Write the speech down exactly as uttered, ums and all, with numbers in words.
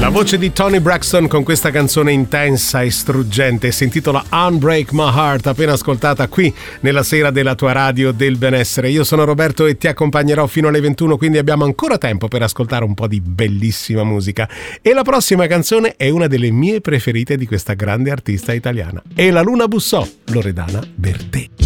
La voce di Toni Braxton con questa canzone intensa e struggente si intitola Unbreak My Heart, appena ascoltata qui nella sera della tua radio del benessere. Io sono Roberto e ti accompagnerò fino alle ventuno, quindi abbiamo ancora tempo per ascoltare un po' di bellissima musica. E la prossima canzone è una delle mie preferite di questa grande artista italiana. E la luna bussò, Loredana Bertè.